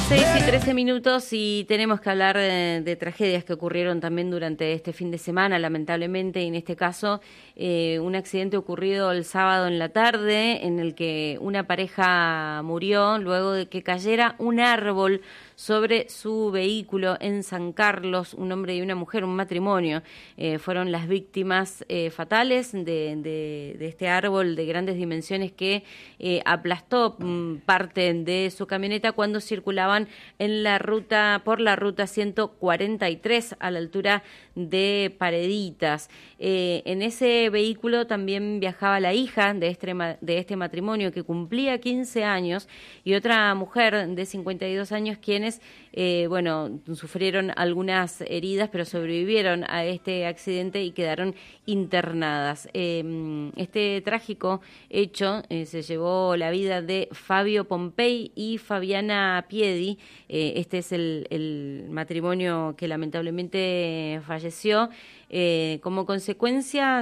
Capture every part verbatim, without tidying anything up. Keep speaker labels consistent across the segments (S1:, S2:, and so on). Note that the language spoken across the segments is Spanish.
S1: seis y trece minutos y tenemos que hablar de, de tragedias que ocurrieron también durante este fin de semana, lamentablemente, y en este caso eh, un accidente ocurrido el sábado en la tarde en el que una pareja murió luego de que cayera un árbol sobre su vehículo en San Carlos. Un hombre y una mujer, un matrimonio, eh, fueron las víctimas eh, fatales de, de, de este árbol de grandes dimensiones que eh, aplastó mm, parte de su camioneta cuando circulaban en la ruta por la ruta ciento cuarenta y tres a la altura de Pareditas. Eh, en ese vehículo también viajaba la hija de este, de este matrimonio que cumplía quince años y otra mujer de cincuenta y dos años quienes eh, bueno, sufrieron algunas heridas pero sobrevivieron a este accidente y quedaron internadas. Eh, este trágico hecho eh, se llevó la vida de Fabio Pompei y Fabiana Piedi. Eh, este es el, el matrimonio que lamentablemente falleció eh, como consecuencia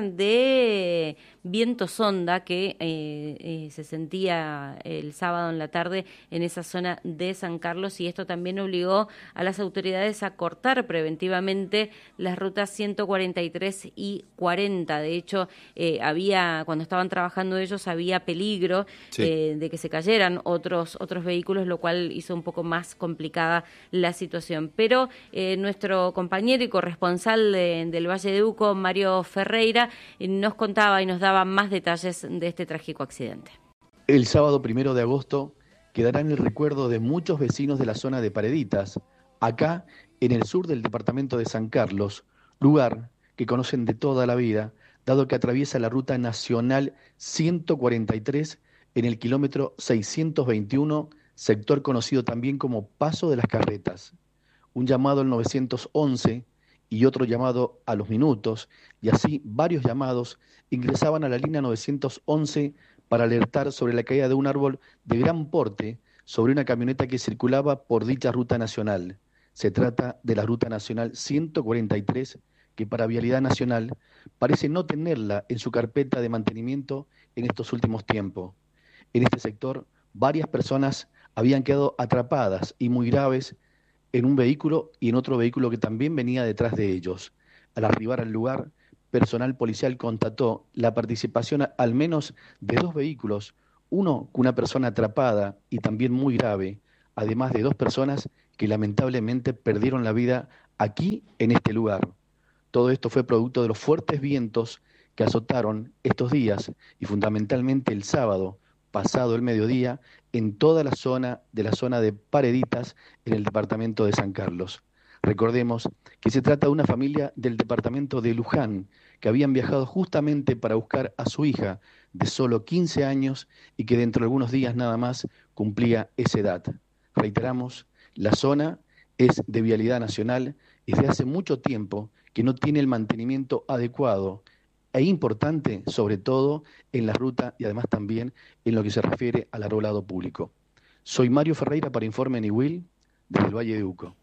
S1: de viento sonda que eh, eh, se sentía el sábado en la tarde en esa zona de San Carlos, y esto también obligó a las autoridades a cortar preventivamente las rutas ciento cuarenta y tres y cuarenta. De hecho, eh, había cuando estaban trabajando ellos había peligro sí. eh, de que se cayeran otros otros vehículos, lo cual hizo un poco más complicada la situación. Pero eh, nuestro compañero y corresponsal de, del Valle de Uco, Mario Ferreira, eh, nos contaba y nos daba más detalles de este trágico accidente.
S2: El sábado primero de agosto quedará en el recuerdo de muchos vecinos de la zona de Pareditas, acá en el sur del departamento de San Carlos, lugar que conocen de toda la vida, dado que atraviesa la ruta nacional ciento cuarenta y tres en el kilómetro seiscientos veintiuno, sector conocido también como Paso de las Carretas. Un llamado al nueve once y otro llamado a los minutos, y así varios llamados ingresaban a la línea nueve once para alertar sobre la caída de un árbol de gran porte sobre una camioneta que circulaba por dicha ruta nacional. Se trata de la ruta nacional ciento cuarenta y tres, que para Vialidad Nacional parece no tenerla en su carpeta de mantenimiento en estos últimos tiempos. En este sector, varias personas habían quedado atrapadas y muy graves en un vehículo y en otro vehículo que también venía detrás de ellos. Al arribar al lugar, personal policial constató la participación al menos de dos vehículos, uno con una persona atrapada y también muy grave, además de dos personas que lamentablemente perdieron la vida aquí en este lugar. Todo esto fue producto de los fuertes vientos que azotaron estos días y fundamentalmente el sábado, pasado el mediodía, en toda la zona de la zona de Pareditas en el departamento de San Carlos. Recordemos que se trata de una familia del departamento de Luján que habían viajado justamente para buscar a su hija de solo quince años y que dentro de algunos días nada más cumplía esa edad. Reiteramos, la zona es de Vialidad Nacional y desde hace mucho tiempo que no tiene el mantenimiento adecuado e importante, sobre todo en la ruta y además también en lo que se refiere al arbolado público. Soy Mario Ferreira para Informe Niwil desde el Valle de Uco.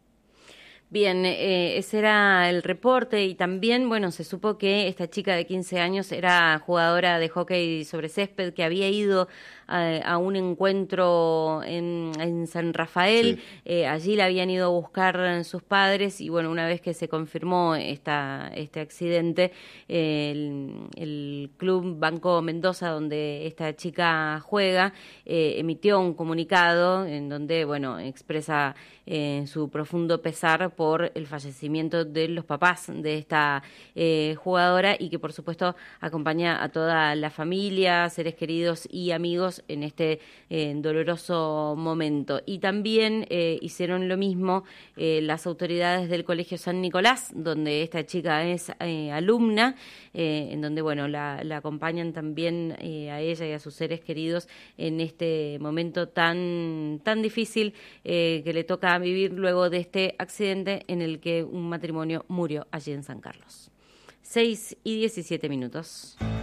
S1: Bien, eh, ese era el reporte y también, bueno, se supo que esta chica de quince años era jugadora de hockey sobre césped que había ido a, a un encuentro en, en San Rafael. Sí. Eh, allí la habían ido a buscar sus padres y, bueno, una vez que se confirmó esta, este accidente, eh, el, el Club Banco Mendoza, donde esta chica juega, eh, emitió un comunicado en donde, bueno, expresa eh, su profundo pesar por el fallecimiento de los papás de esta eh, jugadora y que por supuesto acompaña a toda la familia, seres queridos y amigos en este eh, doloroso momento. Y también eh, hicieron lo mismo eh, las autoridades del Colegio San Nicolás, donde esta chica es eh, alumna, eh, en donde bueno la, la acompañan también eh, a ella y a sus seres queridos en este momento tan, tan difícil eh, que le toca vivir luego de este accidente en el que un matrimonio murió allí en San Carlos. seis y diecisiete minutos.